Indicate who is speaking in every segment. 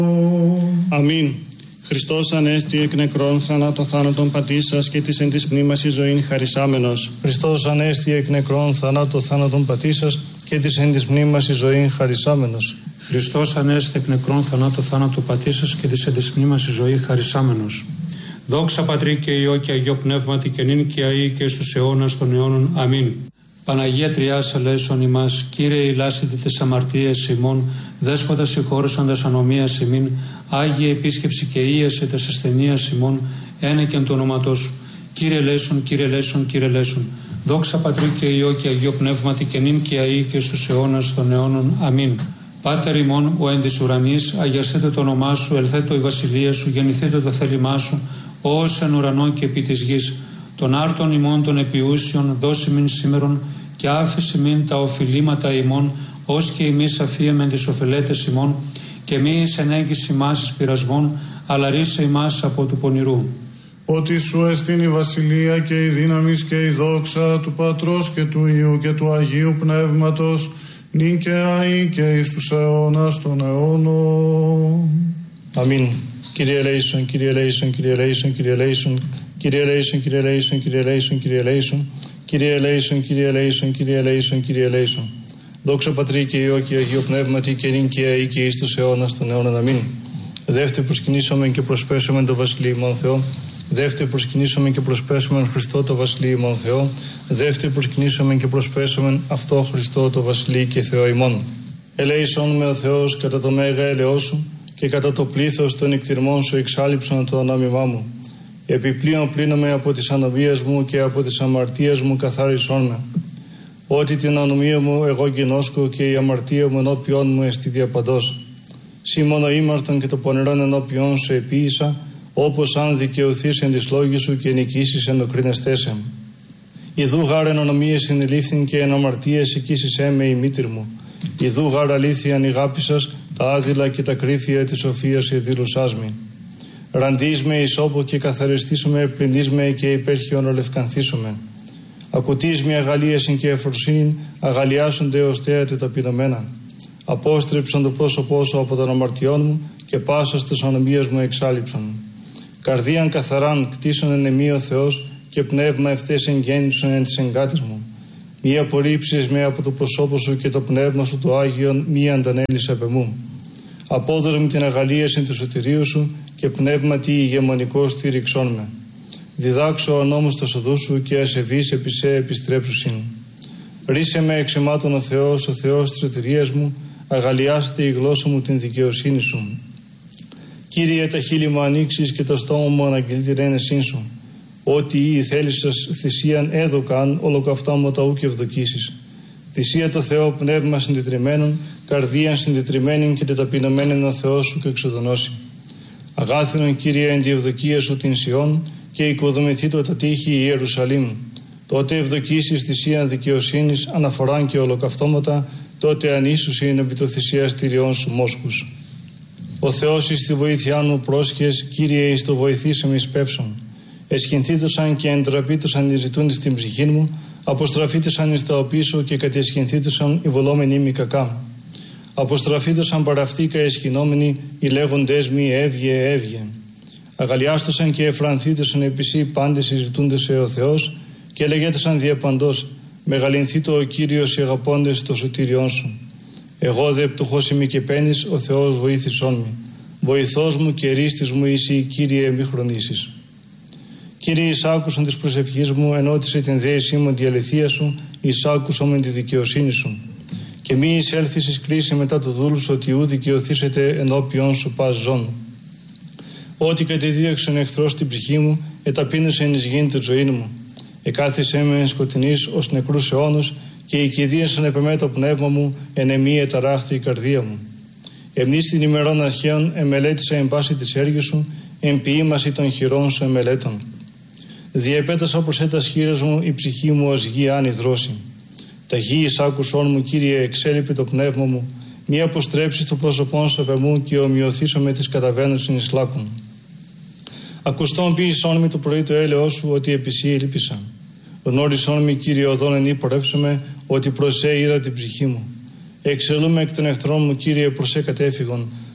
Speaker 1: Αμήν. Χριστός ανέστη εκ νεκρών θανάτων θάνατον πατήσας και της εν της μνήμας εις ζωήν χαρισάμενος.
Speaker 2: Χριστός ανέστη εκ νεκρών θανάτων θάνατον πατήσας και της εν της μνήμας εις ζωήν χαρισάμενος.
Speaker 3: Χριστός ανέστη εκ νεκρών θανάτων θάνατον πατήσας και της εν της μνήμας εις ζωήν χαρισάμενος. Δόξα Πατρί και Υιό και Αγιό Πνεύματι και νυν και αεί και στους αιώνας των αιώνων. Αμήν. Παναγία Τριάς ελέησον ημάς, Κύριε ηλάσετε τις αμαρτίες ημών, Δέσποτα συγχώρεσοντας ανομίας ημίν, Άγιε επίσκεψη και ίεση τας ασθενείας ημών, ένεκεν του ονόματός σου. Κύριε ελέησον, Κύριε ελέησον, Κύριε ελέησον. Δόξα Πατρί και Υιό και Αγιό Πνεύματι και νυν και αεί και στους αιώνας των αιώνων. Αμήν. Πάτερ ημών ο εν της ουρανής, αγιαστείτε το όνομά σου, ελθέτω η βασιλεία σου, γεννηθείτε το θέλημά σου, ως εν ουρανό και επί της γης. Των άρτων ημών των επιούσιων δώσιμην σήμερον και άφηση μην τα οφειλήματα ημών, ως και εμείς αφίεμεν τις οφελέτες ημών, και μη εις ενέγγις ημάς εις πειρασμών, αλλά ρίσε ημάς από του πονηρού.
Speaker 4: Ότι σου εστίν η βασιλεία και η δύναμις και η δόξα του Πατρός και του Υιού και του Αγίου Πνεύματος, νυν και αεί και εις τους αιώνας των αιώνων.
Speaker 2: Αμήν. Κύριε ελέησον, Κύριε ελέησον, Κύριε ελέησον, Κύριε ελέησον, Κύριε ελέησον, Κύριε ελέησον, Κύριε ελέησον, Κύριε ελέησον, Κύριε ελέησον, Κύριε ελέησον, Κύριε ελέησον, Κύριε ελέησον. Δόξα Πατρί και Υιό και Αγίο Πνεύματι και νυν και αεί και εις τους αιώνας των αιώνων. Αμήν. Δεύτερη προσκυνήσομεν και προσπέσομεν το Βασιλείο ημών Θεό. Δεύτερη προσκυνήσομεν και προσπέσομεν Χριστό το Βασιλείο ημών Θεό. Δεύτερη προσκυνήσομεν και προσπέσομεν αυτό Χριστό το Βασιλείο και Θεό ημών. Ελέησον με ο Θεός κατά το μέγα έλεος σου και κατά το πλήθος των εκτιρμών σου εξάλειψον το ονόμημά μου. Επιπλέον πλύνομαι από τις ανομίες μου και από τις αμαρτίες μου καθάρισόν με. Ότι την ανομία μου εγώ γινώσκω και η αμαρτία μου ενώπιόν μου εστί διαπαντός. Σύ μόνο ήμαρτον και το πονηρόν ενώπιόν σου επίησα, όπως αν δικαιωθείς εν της λόγης σου και νικήσεις εν οκρίνεστέσαι. Ιδού γάρ εν ανομίες συνελήφθην και εν αμαρτίες εκείσισέ με η μήτηρ μου. Ιδού γάρ αλήθειαν ηγάπησας τα άδειλα και τα κρύφια της σοφίας εδήλωσάς με. Ραντείς με ισόπο και καθαριστήσομαι, πλυντείς με και υπέρχιον ολευκανθήσομαι. Ακουτείς με αγαλίασιν και εφροσύνην, αγαλιάσονται ως θέατη ταπεινωμένα. Απόστρεψαν το πρόσωπό σου από των αμαρτιών μου και πάσα στις ανομίες μου εξάλειψαν. Καρδίαν καθαράν κτίσον εν εμεί ο Θεός και πνεύμα ευθέσεν γέννησον εν της εγκάτης μου. Μη απορρίψεις με από το προσώπο σου και το πνεύμα σου το Άγιον μη αντανέλησε απ' εμού. Απόδωρε μου την αγαλίαση του σωτηρίου σου και πνεύμα τι ηγεμονικό στήριξόν με. Διδάξω ο νόμος τα οδού σου και ασεβείς επί σε επιστρέψουσιν. Ρίσε με εξαιμάτων ο Θεός της σωτηρίας μου, αγαλιάστε η γλώσσα μου την δικαιοσύνη σου. Κύριε, τα χείλη μου ανοίξεις και το στόμα μου αναγγελεί την ένεσήν σου. Ό,τι ή θέλησας θυσίαν έδωκαν, ολοκαυτά μου τα ου και ευδοκίσεις. Θυσία το Θεό πνεύμα συντετριμένων, καρδίαν συντετριμένην και τεταπεινωμένην ο Θεός σου και εξοδονώσει. Αγάθινον Κύριε εν τη ευδοκία σου την Σιών και οικοδομηθήτω τα τείχη η Ιερουσαλήμ. Τότε ευδοκίσεις θυσίαν δικαιοσύνης, αναφοράν και ολοκαυτώματα, τότε ανίσους είναι επί το θυσιαστηριών σου μόσχους. Ο Θεός εις τη βοήθειά μου πρόσχες, Κύριε εις το βοηθήσαμε εις πέψον. Εσχυνθήτωσαν και εντραπήτωσαν οι ζητούντες στην ψυχή μου, αποστραφήτωσαν εις τα οπίσω και κατεσχυνθήτωσαν οι βολόμενοι μη κακά. Αποστραφήτωσαν παραυτήκα εσχυνόμενοι οι λέγοντες μη έβγε έβγε. Αγαλιάστωσαν και εφρανθήτωσαν επισή πάντες οι ζητούντες ο Θεός και λέγετωσαν διαπαντός μεγαλυνθήτω ο Κύριος οι αγαπώντες το σωτήριόν σου. Εγώ δε πτωχός είμαι και πένης, ο Θεός βοήθησόν με. Βοηθός μου και ρίστης μου εσύ, Κύριε, μη χρονίσεις. Κύριε, εισάκουσον της προσευχής μου, ενώτισε την δέησή μου τη αληθεία σου, εισάκουσον με τη δικαιοσύνη σου. Και μη εισέλθεις εις κρίση μετά το δούλου σου, ότι ου δικαιωθήσετε ενώπιον σου πας ζών. Ό,τι κατεδίωξε ο εχθρός στην ψυχή μου, εταπείνωσε εις γήν τη ζωή μου. Εκάθισε με εν σκοτεινής ως νεκρούς αιώνους και οικηδίασαν επεμέ το πνεύμα μου, εν εμή εταράχθη η καρδία μου. Εμνείς την ημερών αρχαίων εμελέτησα εν πάση της έργης σου, εν ποιήμαση των χειρών σου εμελέτων. Διεπέτασα προς έτας χείρας μου, η ψυχή μου ως γη άνη δρόση. Τα γη εις άκουσόν μου, Κύριε, εξέλιπε το πνεύμα μου, μη αποστρέψεις το πρόσωπόν σου απ' εμού και ομοιωθήσω με τις καταβαίνουσιν εις λάκων. Ακουστόν ποιησόν με το πρωί το έλεος σου, ότι επί σοι ελπίσα. Γνώρισόν με, Κύριε, οδόν εν πορεύσομαι, ότι προς σε ήρα την ψυχή μου. Εξελούμε εκ των εχθρών μου, Κύριε, προς σε κατέφυγον.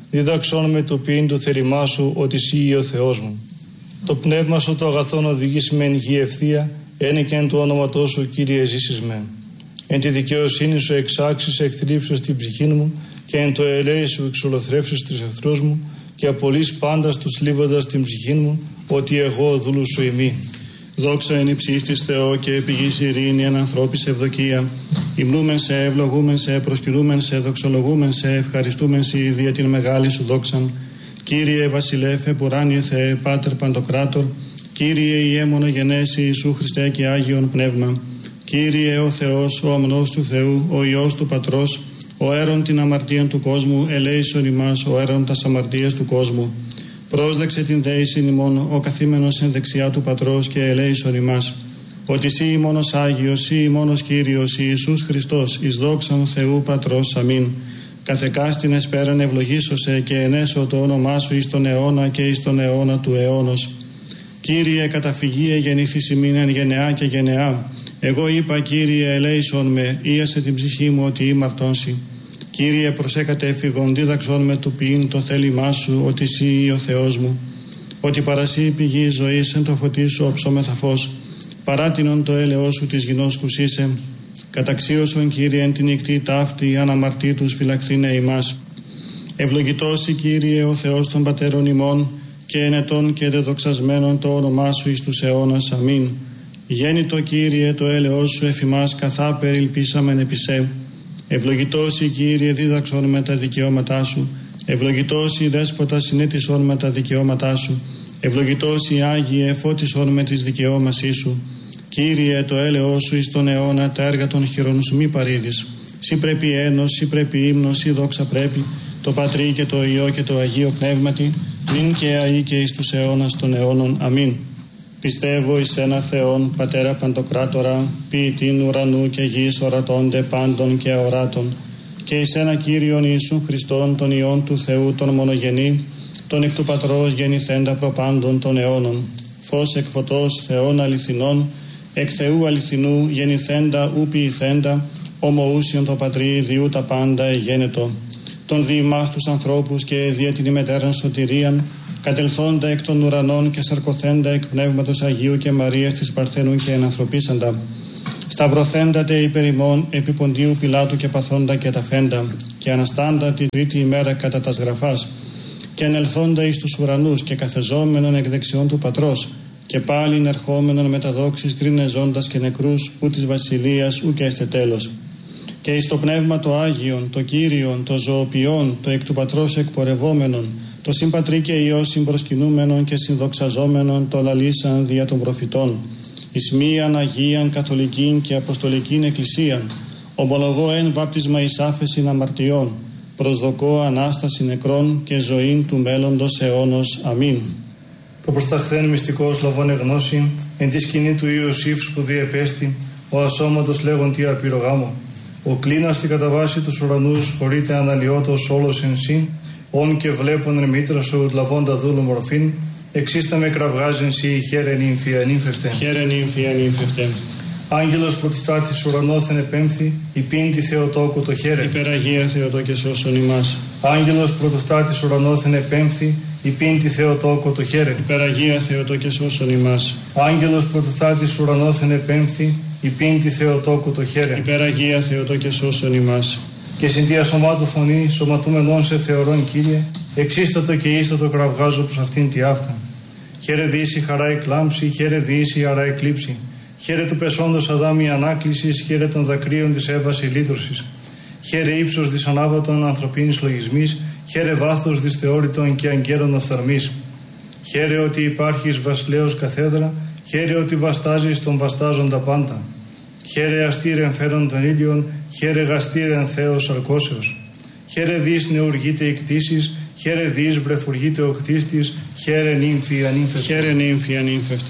Speaker 2: δίδαξόν με το ποιήν του θερημά σου, ότι εσύ ο Θεός μου. Το πνεύμα σου το αγαθόν οδηγήσει με εν γη ευθεία, ένε και εν του όνοματός σου, Κύριε, ζήσεις με. Εν τη δικαιοσύνη σου εξάξεις εκθλίψεις την ψυχή μου, και εν το ελέη σου εξολοθρεύσεις τους εχθρούς μου, και απολύς πάντα τους λίβοντας την ψυχή μου, ότι εγώ δούλου σου ημί.
Speaker 1: Δόξα εν υψίστης Θεό και πηγής ειρήνη εν ανθρώπης ευδοκία. Υμνούμεν σε, ευλογούμεν σε, προσκυνούμεν σε, δοξολογούμεν σε, ευχαριστούμεν σε δια την μεγάλη σου δόξαν. Κύριε Βασιλεύ, επουράνιε Θεέ, Πάτερ Παντοκράτορ, Κύριε Ιέμονο γενέσει Ιησού Χριστέ και Άγιον Πνεύμα. Κύριε ο Θεός, ο αμνός του Θεού, ο Υιός του Πατρός, ο αίρον την αμαρτία του κόσμου, ελέησον ημάς, ο αίρον τας αμαρτίας του κόσμου. Πρόσδεξε την δέησιν ημών, ο καθήμενος εν δεξιά του Πατρός, και ελέησον ημάς. Ότι σύ ημώνος Άγιος, σύ ημώνος Κύριος, Ιησούς Χριστός, εις δόξαν Θεού Πατρός, αμήν. Καθεκάστην εσπέραν ευλογήσωσε, και ενέσω το όνομά σου εις τον αιώνα και εις τον αιώνα του αιώνος. Κύριε, καταφυγίε γεννήθης ημίν εν γενεά και γενεά. Εγώ είπα, Κύριε, ελέησον με, ίασε την ψυχή μου ότι ήμαρτonsι. Κύριε, προσέκατε έφυγον, δίδαξον με του ποιήν το θέλημά σου, ότι εσύ ο Θεός μου. Ότι παρασύ πηγή ζωής εν το φωτί σου όψομεθα φως. Παράτινον το έλεος σου της γινώσκους είσαι. Καταξίωσον, Κύριε, εν την νυχτή ταύτη, αναμαρτήτους φυλαχθήνε ημάς. Ευλογητός, Κύριε, ο Θεός των πατέρων ημών, και ενετών και δεδοξασμένων το όνομά σου εις τους αιώνας. Αμήν. Γέννητο, Κύριε, το έλεος σου εφ' ημάς, καθά περιλπίσαμεν επί σε. Ευλογητός, Κύριε, δίδαξον με τα δικαιώματά σου. Ευλογητός, Δέσποτα, συνέτησον με τα δικαιώματά σου. Ευλογητός, Άγιε, φώτισον με τις δικαιώμασή σου. Κύριε, το έλεος σου εις τον αιώνα, τα έργα των χειρών σου μη παρήδεις. Σύ πρέπει ένος, σύ πρέπει ύμνος, σύ δόξα πρέπει, το Πατρί και το Υιό και το Αγίο Πνεύματι, νυν και αεί και εις τους αιώνας των αιώνων. Αμήν. Πιστεύω εις ένα Θεόν, Πατέρα Παντοκράτορα, ποιητήν ουρανού και γης, ορατώνται πάντων και αοράτων, και εις ένα Κύριον Ιησούν Χριστόν, τον Υιόν του Θεού, τον μονογενή, τον εκ του Πατρός γεννηθέντα προπάντων των αιώνων, φως εκ φωτός Θεών αληθινών, εκ Θεού αληθινού γεννηθέντα ου ποιηθέντα, ομοούσιον το Πατρί διού τα πάντα εγένετο, τον διημάς τους ανθρώπους και δια την ημετέραν σωτηρίαν, κατελθόντα εκ των ουρανών και σαρκωθέντα εκ Πνεύματος Αγίου και Μαρίας της Παρθένου και ενανθρωπίσαντα, σταυρωθέντατε υπερ ημών επί Ποντίου Πιλάτου και παθόντα και ταφέντα, και αναστάντα τη τρίτη ημέρα κατά τας γραφάς, και ανελθόντα εις τους ουρανούς και καθεζόμενον εκ δεξιών του Πατρός, και πάλιν ερχόμενον με τα δόξης κρίνε ζώντας και νεκρούς, ου της βασιλείας ου και έστε τέλος. Και εις το Πνεύμα το Άγιον, το Κύριον, το ζωοποιόν, το εκ του Πατρός εκπορευόμενον, το συμπατρί και Υιό συμπροσκυνούμενον και συνδοξαζόμενον, το λαλήσαν δια των προφητών, εις μίαν Αγίαν Καθολικήν και Αποστολικήν Εκκλησίαν, ομολογώ εν βάπτισμα εις άφεσιν αμαρτιών, προσδοκώ Ανάσταση νεκρών και ζωήν του μέλλοντος αιώνος. Αμήν.
Speaker 2: Το προσταχθέν μυστικός λαβώνε γνώση, εν τη σκηνή του Ιωσήφ σπουδή επέστη, ο ασώματος λέγον τι απειρογάμο. Ο κλίνας στην καταβάση τους ουρανούς χωρείται αναλυότος όλος εν σύν, όν και βλέπον εν μήτρα σου λαβώντα δούλου μορφήν, εξίστα με κραυγάζεν σοι χαίρεν ύμφη ανήμφευτε.
Speaker 1: Χαίρεν ύμφη ανήμφευτε.
Speaker 2: Άγγελος πρωτιστάτης ουρανόθεν επέμφθη, υπήντη Θεοτόκου το χαίρε.
Speaker 1: Υπεραγία Θεοτόκε σώσον ημάς.
Speaker 2: Άγγελος πρωτιστάτης ουρανόθεν επέμφθη, υπήντη Θεοτόκου το χαίρε.
Speaker 1: Υπεραγία Θεοτόκε σώσον ημάς.
Speaker 2: Άγγελος πρωτιστάτης ουρανόθεν επέμφθη, υπήντη Θεοτόκου το χαίρε.
Speaker 1: Υπεραγία Θεοτόκε σώσον ημάς.
Speaker 2: Και συν τη ασωμάτου φωνή, σωματούμενον σε θεωρών, Κύριε, εξίστατο και ίστατο κραυγάζω προς αυτήν τη αυτά. Χαίρε δύση χαρά εκλάμψη, χαίρε δύση χαρά εκλείψη. Χαίρε του πεσόντος Αδάμ η ανάκλησης, χαίρε των δακρύων της Εύας η λύτρωσης. Χαίρε ύψος της ανάβατων ανθρωπίνης λογισμής, χαίρε βάθος της θεώρητων και αγγέλων οφθαλμής. Χαίρε ότι υπάρχεις βασιλέως καθέδρα, χαίρε ότι βαστάζεις τον βαστάζοντα πάντα. Χαίρε αστήρεν φέρον των ήλιων, χαίρε γαστήρεν Θεός αρκώσεως. Χαίρε δις νεουργείται η κτήσης, χαίρε δις βρεφουργείται ο κτίστης, χαίρε νύμφη ανήμφευτε.
Speaker 1: Χαίρε νύμφη ανήμφευτε.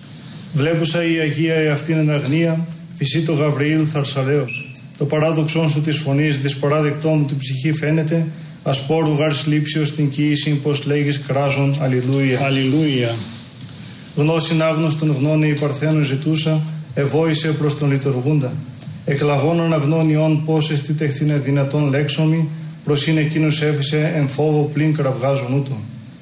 Speaker 2: Βλέπουσα η Αγία εαυτήν εν αγνία, φυσί το Γαβριήλ θαρσαλέως. Το παράδοξόν σου της φωνής, δυσπαράδεκτό μου την ψυχή φαίνεται, ασπόρου γαρ σλήψεως την κοίηση, πως λέγεις κράζον, αλληλούια.
Speaker 1: Αλληλούια.
Speaker 2: Γνώσιν άγνωστον γνώνε η Παρθένου ζητούσα, ευόησε προς τον λειτουργούντα. Εκλαγών αναγνώνιον πώς εστί τεχθήνε δυνατόν λέξομη, προσήν εκείνους έφυσε εν φόβο πλην κραυγάζων ούτω.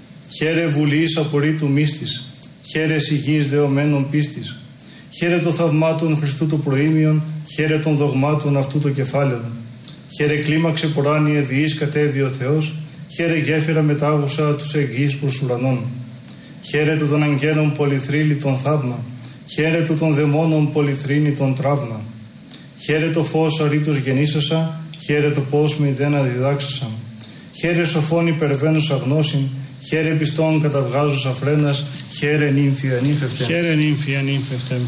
Speaker 2: Χαίρε βουλής απορρίτου μύστης, χαίρε υγιής δεωμένων πίστης, χαίρε το θαυμάτων Χριστού το προήμιον, χαίρε των δογμάτων αυτού το κεφάλαιο. Χαίρε κλίμαξε ποράνιε διείς κατέβη ο Θεός, χαίρε γέφυρα μετάγουσα τους εγγύς προς ουρανών. Χαίρε των αγγέλων πολυθρύλη τον θαύμα, χαίρε των δαιμόνων πολυθρύνη τον τραύμα. Χαίρε το φως αρήτως γεννήσασα, χαίρε το πώς με ιδένα διδάξασα. Χαίρε σοφών υπερβαίνουσα γνώσιν, χαίρε πιστών καταβγάζουσα φρένας, χαίρε νύμφη ανήφευτε.
Speaker 1: Χαίρε νύμφη ανήφευτε.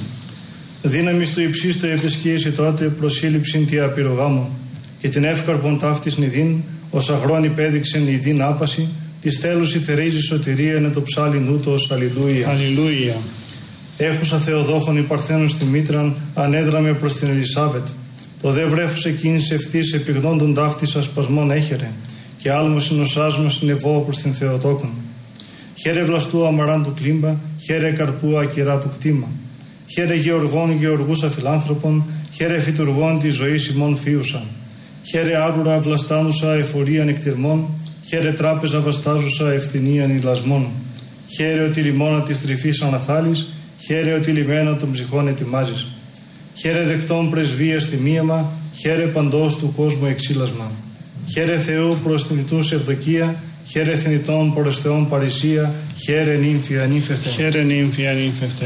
Speaker 2: Δύναμις του υψίστου επισκίεση τότε προσύλληψην τη απειρογάμου, και την εύκαρπον ταύτης νηδίν, ως αγρόν υπέδειξεν νηδίν άπαση, της θέλουση θερίζει σωτηρία είναι το ψάλι νούτος, αλληλούια.
Speaker 1: Αλληλούια.
Speaker 2: Έχουσα Θεοδόχων η Παρθένων στη μήτραν, ανέδραμε προς την Ελισάβετ. Το δε βρέφος εκείνης ευθύς επιγνώντων ταύτης ασπασμών έχερε, και άλμος νοσάσμα συνεβώ προς την Θεοτόκον. Χαίρε βλαστού αμαράν του κλίμπα, χαίρε καρπού ακυρά του κτήμα. Χαίρε γεωργών γεωργούσα φιλάνθρωπων, χαίρε φυτουργών τη ζωή ημών φίουσα. Χαίρε άγουρα βλαστάνουσα εφορίαν εκτιρμών, χαίρε τράπεζα βαστάζουσα ευθυνίαν ηλασμών. Χαίρε ότι λιμώνα τη τρυφή αναθάλεις, χαίρε ότι λιμένα των ψυχών ετοιμάζεις. Χαίρε δεκτών πρεσβείας θυμίαμα, χαίρε παντός του κόσμου εξήλασμα. Χαίρε Θεού προς θνητούς ευδοκία, χαίρε θνητών προς Θεόν παρησία, χαίρε νύμφη ανήφευτε.
Speaker 1: Χαίρε νύμφη ανήφευτε.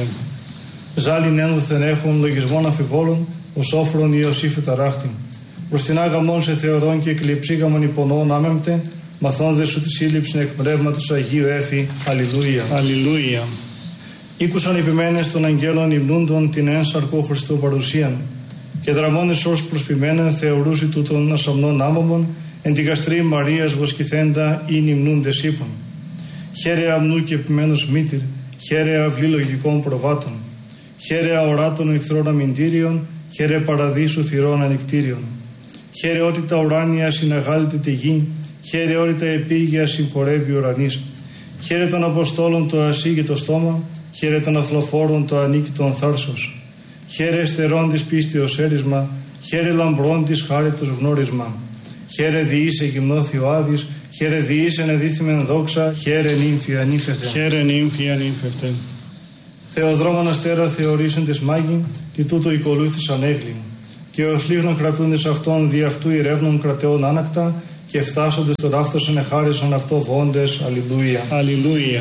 Speaker 2: Ζάλιν ένδοθεν έχουν λογισμών αμφιβόλων, ως όφρον Ιωσήφ ταράχτη. Προς την άγαμον σε θεωρών και εκλειψήγαμον υπονών άμεμπτε, μαθών σου τη σύλληψη εκ πνεύματος Αγίου έφη. Αλληλούια.
Speaker 1: Αλληλούια.
Speaker 2: Ήκουσαν επιμένες των αγγέλων υμνούντων την ένσαρκο Χριστού παρουσίαν, και δραμώνες ως προσποιμένεν θεωρούσι τούτων ασαμνών άμωμων, εν τη γαστρή Μαρίας βοσκηθέντα ή υμνούντες είπων. Χαίρε αμνού και επιμένους μήτηρ, χαίρε αυλή λογικών προβάτων, χαίρε αοράτων εχθρών αμυντήριων, χαίρε παραδείσου θυρών ανοιχτήριων. Χαίρε ότι τα ουράνια συναγάλεται τη γη, χαίρε ότι τα επίγεια συγχωρεύει ουρανής. Χαίρε των Αποστόλων το ασύγητο στόμα, χαίρε των αθλοφόρων το ανίκητον θάρσος. Χαίρε εστερών της πίστεως έρισμα, χαίρε λαμπρών της χάριτος γνώρισμα. Χαίρε διήσε γυμνώθη ο Άδης, χαίρε διήσε ενεδίθημεν δόξα, χαίρε νύμφη ανήφευτε.
Speaker 1: Χαίρε νύμφη ανήφευτε.
Speaker 2: Θεοδρόμων αστέρα θεωρήσεν της μάγιν, και τούτο οικολούθησαν έγκλην. Και ως λίγνων κρατούντες αυτών δι' αυτού ηρεύνων κρατεών άνακτα, και φτάσοντες τον άφθοσεν εχάρισαν αυτό βόντες. Αλληλούια.
Speaker 1: Αλληλούια.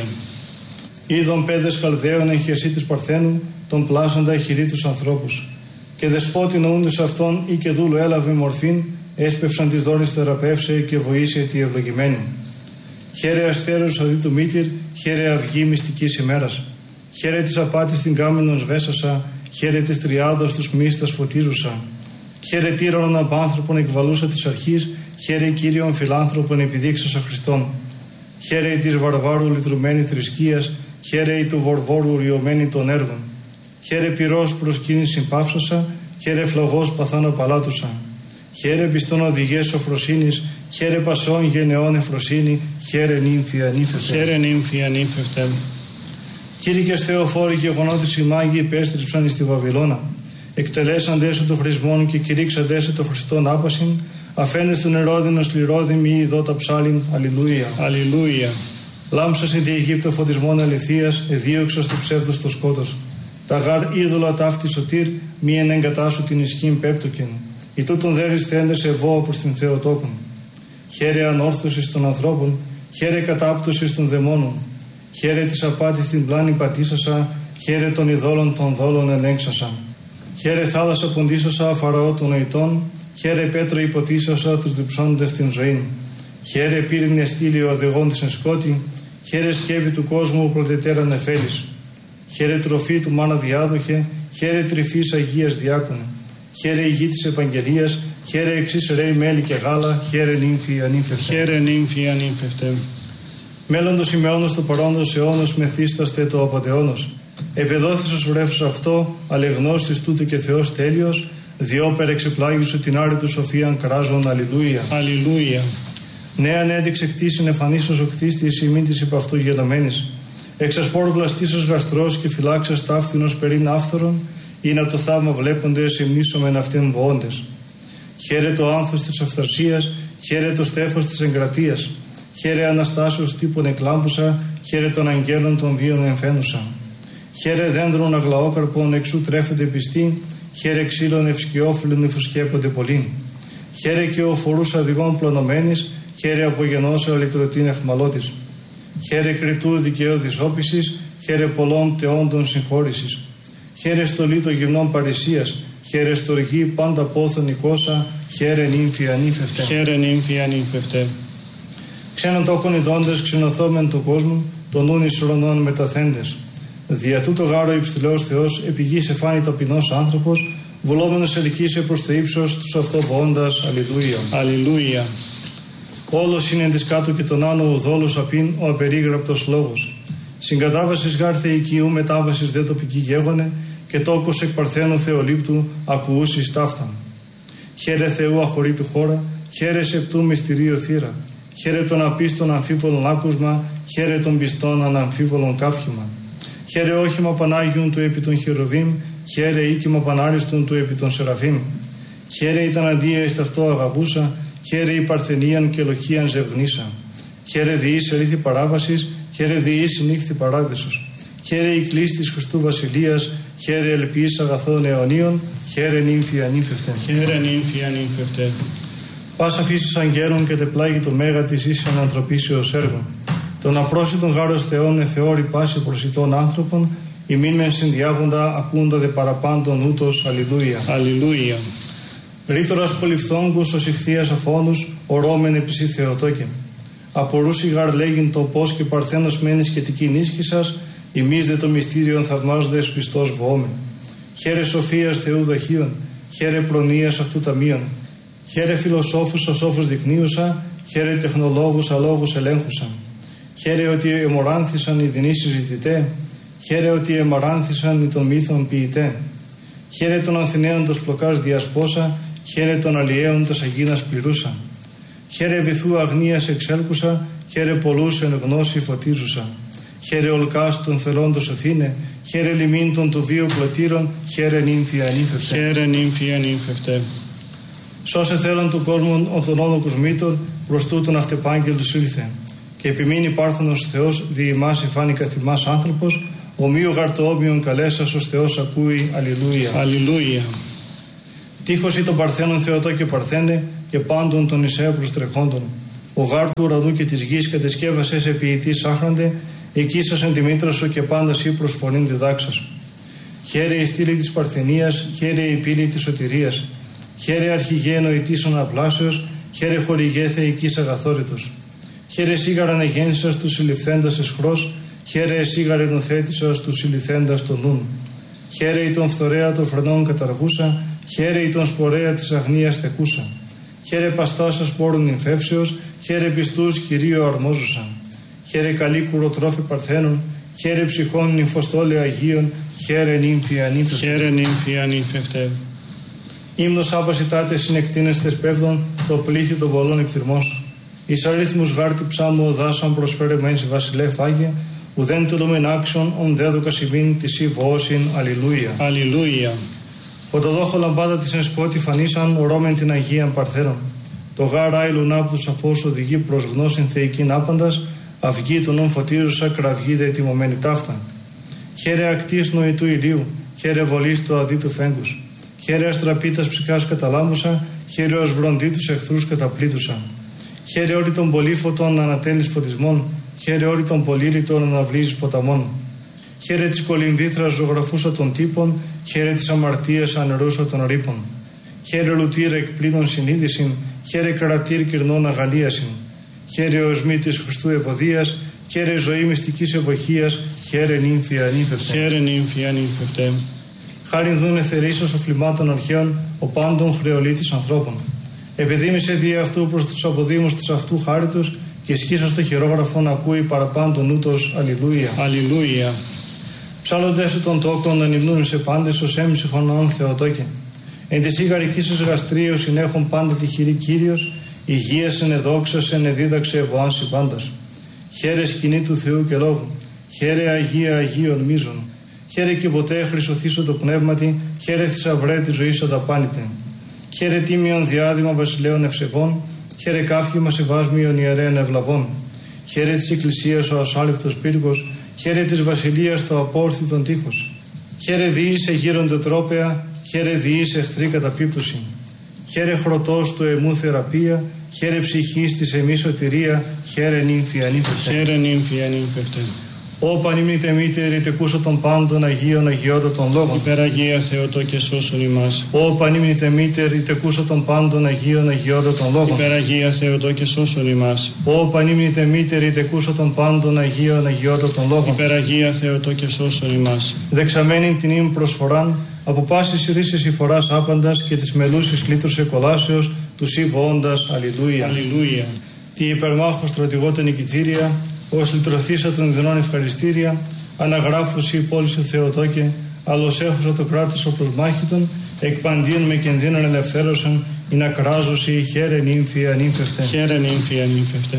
Speaker 2: Είδων πέδες Καλδαίων εν χεσί της Παρθένου, τον πλάσαντα χειρί τους ανθρώπους. Και δεσπότη νοούντες αυτών ή και δούλου έλαβε μορφήν, έσπευσαν τις δόρες θεραπεύσε και βοήσε τη ευλογημένη. Χαίρε αστέρους αδί του μήτηρ, χαίρε αυγή μυστικής ημέρας. Χαίρε της απάτης την κάμενον σβέσασα, χαίρε της τριάδος τους μύστας φωτίζουσα. Χαίρε τύρανον απάνθρωπον εκβαλούσα της αρχής, χαίρε Κύριον φιλάνθρωπον επιδείξασα Χριστόν. Χαίρε της βαρβάρου λυτρουμένη θρησκείας, χαίρε του βορβόρου ριωμένη των έργων. Χαίρε πυρός προσκύνης συμπαύσασα, χαίρε φλογός παθάνω παλάτουσα. Χαίρε πιστών οδηγές σοφροσύνης, χαίρε πασών γενεών εφροσύνη, χαίρε νύμφη ανήφευτε.
Speaker 1: Χαίρε νύμφη ανήφευτε.
Speaker 2: Κήρυκες Θεοφόροι γεγονότης οι μάγοι υπέστριψαν εις τη Βαβυλώνα. Εκτελέσαντες το χρησμόν και κηρύξαντες το Χριστόν άπασιν, αφένες του νερόδινος λιρόδημοι ειδώτα ψάλιν. Αλληλούια.
Speaker 1: Αλληλούια.
Speaker 2: Λάμψασε τη Αιγύπτο φωτισμόν αληθείας, εδίωξας του ψεύδους το σκότος. Τα γάρ είδωλα ταύτη σωτήρ, μη εν εγκατάσου την ισχύν πέπτοκεν. Η τούτον δέρεις θέντες ευώ προς την Θεοτόκον. Χαίρε ανόρθωσης των ανθρώπων, χαίρε κατάπτωσης των δαιμόνων. Χαίρε της απάτης την πλάνη πατήσασα, χαίρε των ειδόλων των δόλων ελέγξασα. Χαίρε θάλασσα ποντίσασα φαραώ των νοητών, χαίρε πέτρο υποτίσασα τους διψώντες την ζωήν. Χαίρε πύρινε στήλιο οδηγών της εν σκότη, χαίρε σκέπη του κόσμου πρωτετέραν εφέλης. Χαίρε τροφή του μάνα διάδοχε, χαίρε τρυφής Αγίας διάκονε. Χαίρε η γη της Ευαγγελίας, χαίρε εξής ρέι μέλι και γάλα, χαίρε νύμφη ανήφευτε.
Speaker 1: Χαίρε νύμφη ανήφευτε.
Speaker 2: Μέλλοντος ημεώνος του παρόντος αιώνος μεθύσταστε το απατεώνος. Επεδόθησος βρέφος αυτό, αλεγνώστης τούτου και Θεός τέλειος, διόπερ εξεπλάγησου την άρη του σοφίαν κράζον. Αλληλούια.
Speaker 1: Αλληλούια.
Speaker 2: Νέαν έδειξε κτήσιν εμφανίσος ο κτίστης ημίν της υπ' αυτού γενομένης. Εξασπόρ βλαστήσος γαστρός και φυλάξας ταύθινος περίν άφθορον, ή να το θαύμα βλέποντες ημνήσομεν αυτήν βοώντες. Χαίρε το άνθος της αυθαρσίας, χαίρε το στέφος της εγκρατείας, χαίρε Αναστάσεως τύπων εκλάμπουσα, χαίρε των αγγέλων των βίων εμφαίνουσα. Χαίρε δέντρων αγλαόκαρπων εξού τρέφεται πιστή, χαίρε ξύλων ευσκιόφυλλων υφουσκέπονται πολύ. Χαίρε και ο φορούς αδυγών πλωνομένης, χαίρε απογενός αλυτρωτήν εχμαλώτης. Χαίρε κριτού δικαίου δυσόπισης, χαίρε πολλών τεόντων συγχώρησης. Χαίρε στολή των γυμνών παρησίας, χαίρε στοργή πάντα πόθον οικόσα, χαίρε νύμφη ανήφευτε.
Speaker 1: Χαίρε νύμφη ανήφευτε.
Speaker 2: Ξένον τόκον ειδώντες ξενωθόμεν του κόσμου, τον νουν εις ουρανών μεταθέντες. Δια τούτο γάρο υψηλός Θεός, επί γης εφάνει ταπεινός άνθρωπος, βουλόμενος ελκύσε προς το ύψος τους αυτοβοώντας. Αλληλούια.
Speaker 1: Αλληλούια.
Speaker 2: Όλος είναι της κάτω και τον άνω ουδόλους απειν ο απερίγραπτος λόγος. Συγκατάβασης γάρ θεϊκίου, μετάβασης δε τοπική γέγονε, και τόκος εκ παρθένου Θεολήπτου ακουούσεις ταύταν. Χαίρε Θεού αχωρήτου χώρα, χαίρε σεπτού μυστηρίο θύρα. Χαίρε των απίστων αμφίβολων άκουσμα, χαίρε των πιστών αναμφίβολων καύχημα. Χαίρε όχημα Πανάγιον του επί των χερουβίμ, χαίρε οίκημα Πανάριστον του επί των Σεραφείμ. Χαίρε ήταν αντία εις ταυτό αγαπούσα, χαίρε η παρθενίαν και λοχίαν ζευγνήσα. Χαίρε διής ελήθη παράβασης, χαίρε διής συνύχθη παράδεισος. Χαίρε η κλής της Χριστού Βασιλείας, χαίρε ελπίς αγαθών αιωνίων, χαίρε νύμφη ανήφευτε.
Speaker 1: Χαίρε νύμφη ανήφευτε.
Speaker 2: Πάσα φύσης αγγέλων και τεπλάγει το μέγα της ίσης ανανθρωπίσεως έργων. Τον απρόσιτον γάρος Θεών εθεώρη πάση προσιτών άνθρωπων, ημίν μεν συνδιάγοντα ακούντα δε παραπάντων ούτως. Αλληλούια.
Speaker 1: Αλληλούια.
Speaker 2: Ρήτορας πολυφθόγκους ως ηχθείας αφώνους, ορώμεν επισή Θεοτόκεν. Απορούσι γαρ λέγειν το πώς και παρθένος μένεις και τική νίσκησας, ημείς δε το μυστήριον θαυμάζοντες πιστός βοόμεν. Χαίρε σοφίας Θεού δαχείων, χαίρε προνοίας αυτού ταμείων. Χαίρε φιλοσόφους ο σόφους δεικνύουσα, χαίρε τεχνολόγους αλόγους ελέγχουσα. Χαίρε ότι εμοράνθησαν οι δεινοί συζητητέ, χαίρε ότι εμαράνθησαν οι των μύθων ποιητέ. Χαίρε των Αθηναίων τος πλοκάς διασπόσα, χαίρε των αλλιέων τας αγίνας πληρούσα. Χαίρε βυθού αγνίας εξέλκουσα, χαίρε πολλούς εν γνώση φωτίζουσα. Χαίρε ολκάς των θελόντος Αθήνε, χαίρε λιμήν των του βίου πλωτήρων, χαίρε νύμφη ανήφευτε.
Speaker 1: Χαίρε νύμφη ανήφευτε.
Speaker 2: Σώσε θέλον του κόσμου ο των όδοκους μήτων, προς τούτον αυτεπάγγελτος ήλθε. Και επιμείνει υπάρχονος Θεός, δι' ημάς εφάνει καθ' ημάς άνθρωπος, ομοίου γαρτοόμοιον καλέσας ως Θεός ακούει. Αλληλούια.
Speaker 1: Αλληλούια.
Speaker 2: Τείχος ή των Παρθένων Θεοτό και Παρθένε, και πάντων των Ισαίου τρεχόντων. Ο γάρ του ουρανού και της γης κατεσκεύασε σε ποιητής άχραντε, εκείσασεν τη μήτρα σου και πάντα σύ προσφωνήν διδάξας. Χαίρε η στήλη της Παρθενίας, χαίρε η πύλη της σωτηρίας. Χαίρε αρχηγέ νοητήσων απλάσεως, χαίρε χορηγέ θεϊκής αγαθόρητος. Χαίρε σίγαρα ανεγέννησας του συλληφθέντας εσχρός, χαίρε σίγαρα ενοθέτησας του συλληφθέντας των νουν. Χαίρε η τον φθορέα των φρενών καταργούσα, χαίρε η τον σπορέα της αγνίας τεκούσα. Χαίρε παστάσας πόρων νυμφεύσεως, χαίρε πιστούς Κυρίου αρμόζουσα. Χαίρε καλή κουροτρόφη Παρθένων, χαίρε ψυχών νυμφοστόλε Αγίων, χαίρε νύμφη ανήφευτε.
Speaker 1: Χαίρε νύμφη ανήφευτε.
Speaker 2: Ύμνος άπασιτάτε συνεκτίνεστες πέφτων, το πλήθη των πολλών εκτιρμός. Εις αρίθμους γάρτη ψάμου οδάσαν προσφέρε μένς βασιλέ φάγε, ουδέν τελούμεν άξιον, ον δέδοκα σημείν της ή βοώσιν. Αλληλούια.
Speaker 1: Αλληλούια.
Speaker 2: Οτοδόχο λαμπάδα της εν σκότη φανίσαν, ορώμεν την Αγίαν Παρθένων. Το γάρ άιλον άπτου σαφώς οδηγεί προς γνώσιν θεϊκήν άπαντας, αυγή των ον φωτίζουσα, κραυγή δε ετοιμωμένη ταύτα. Χαίρε ακτής νοητού ηλίου, χαίρε βολής του αδίτου φέγγους. Χαίρε αστραπίτας ψυχάς καταλάμουσα, χαίρε ως βροντίτους εχθρούς καταπλήτουσα. Χαίρε όρι των πολύφωτων ανατέλεις φωτισμών, χαίρε όρι των πολύρητων αναβλύζεις ποταμών. Χαίρε της κολυμβήθρας ζωγραφούσα των τύπων, χαίρε της αμαρτίας ανερούσα των ρήπων. Χαίρε λουτήρα εκπλήνων συνείδησιν, χαίρε κρατήρ κυρνών αγαλίασιν. Χαίρε ο εσμή της Χριστού ευωδίας, χαίρε ζωή μυστικής ευωχίας, χαίρε νύμφη ανήφευτε.
Speaker 1: Χαίρε νύμφη ανήφευτε.
Speaker 2: Χάριν δουν εθερίσας οφλημάτων αρχαίων, ο πάντων χρεολίτης ανθρώπων. Επιδήμησε δι' αυτού προς τους αποδήμους της αυτού χάριτος και σκίσα στο χειρόγραφο να ακούει παραπάντων ούτως. Αλληλούια.
Speaker 1: Αλληλούια.
Speaker 2: Ψάλλοντες σου των τόκων να νυμνούν σε πάντες ως έμψυχον όν Θεοτόκεν. Εν της ήγαρικής εις γαστρίου συνέχον πάντα τη χειρή Κύριος, υγείας εν εδόξας εν εδίδαξε ευωάνση πάντας. Χαίρε σκηνή του Θεού και Λόγου, χαίρε Αγία Αγίων μίζων. Χαίρε και ποτέ χρυσοθήσω το πνεύματι, χαίρε θησαυρέ τη ζωή αδαπάνητε. Χαίρε τίμιον διάδημα βασιλέων ευσεβών, Χαίρε καύχημα σε βάσμιον ιερέαν ευλαβών. Χαίρε της Εκκλησίας ο ασάλευτος πύργος. Χαίρε της Βασιλείας το απόρθητον τείχος. Χαίρε διήσε γύρονται τρόπαια. Χαίρε διήσε εχθρή καταπίπτωση. Χαίρε χρωτός του εμού θεραπεία. Χαίρε ψυχής της εμείς σωτηρία. Χαίρε νύμφη ανήφευτε.
Speaker 1: Χαίρε νύμφη ανήφευτε.
Speaker 2: Ω πανήμνητε μήτερη τεκούσω των πάντων Αγίων Αγιώτο των λόγων.
Speaker 1: Υπεραγία Θεοτό και σώσον ημάς.
Speaker 2: Ω πανήμνητε μήτερη τεκούσω των πάντων Αγίων Αγιώτο των λόγων.
Speaker 1: Υπεραγία Θεοτό και σώσον ημάς.
Speaker 2: Ω πανήμνητε μήτερη τεκούσω των πάντων Αγίων Αγιώτο των λόγων.
Speaker 1: Υπεραγία Θεοτό και σώσον ημάς.
Speaker 2: Δεξαμένην την ύμ προσφοράν, από πάσης ρίσης φοράς άπαντας και της μελούσης κλήτρωσε κολάσεως, του σύβοοντας. Αλληλούια.
Speaker 1: Αλληλούια.
Speaker 2: Τη υπερμάχο στρατηγότα νικητήρια, ως λυτρωθήσα των ειδινών ευχαριστήρια, αναγράφωση πόλης του Θεοτόκε, άλλος έχωσα το κράτος ο προσμάχητον, εκπαντίον με κινδύνων ελευθέρωσαν, η να κράζωση χαίρε νύμφη ανήφευτε.
Speaker 1: Χαίρε νύμφη ανήφευτε.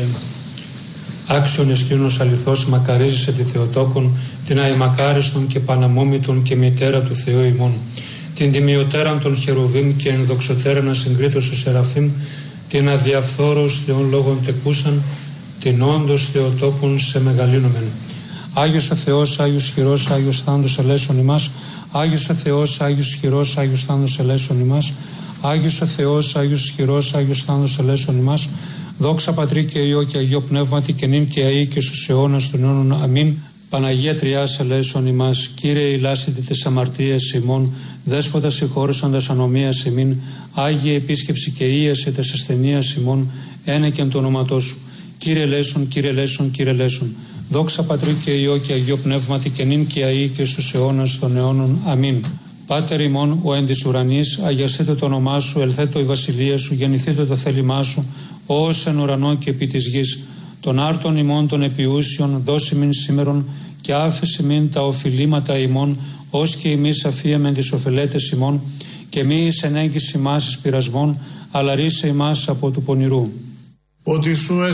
Speaker 3: Άξιον εστίονος αληθώς μακαρίζησε τη Θεοτόκον, την αημακάριστον και παναμόμητον και μητέρα του Θεού ημών, την τιμιωτέραν των χερουβίμ και ενδοξωτέραν ασυγκρίτως του Σεραφείμ, την αδιαφθόρος Θεών λόγων τεκούσαν, την όντως Θεοτόκον σε μεγαλύνομεν. Άγιος ο Θεός, Άγιος χειρός, Άγιος θάνατος ελέησον ημάς. Άγιος ο Θεός, Άγιος χειρός, Άγιος θάνατος ελέησον ημάς. Άγιος ο Θεός, Άγιος χειρός, Άγιος θάνατος ελέησον ημάς. Δόξα Πατρί και Υιό και Αγίο Πνεύματι και νυν και αεί και στους αιώνας των αιώνων. Αμήν. Παναγία Τριάς ελέησον ημάς. Κύριε ηλάσιτε τις αμαρτίες ημών. Δέσποτα συγχώρησοντας ανομίας ημίν. Άγιε επίσκεψη και ίαση τες ασθενείας ημών. Ένεκεν το όνοματό σου. Κύριε ελέησον, Κύριε ελέησον, Κύριε ελέησον. Δόξα Πατρί και Υιό και Αγίο Πνεύματι και νυν και αεί και στους αιώνας των αιώνων. Αμήν. Πάτερ ημών, ο εν της ουρανής, αγιαστείτε το όνομά σου, ελθέτω η βασιλεία σου, γεννηθείτε το θέλημά σου, ως εν ουρανό και επί της γης. Των άρτων ημών των επιούσιων, δώσει μην σήμερον, και άφεση μην τα οφειλήματα ημών, ως και εμείς αφίεμεν τις οφελέτες ημών, και μη εις ενέγγιση ημάς εις πειρασμών, αλλά ρίσε ημάς από του πονηρού.
Speaker 4: Ότι σου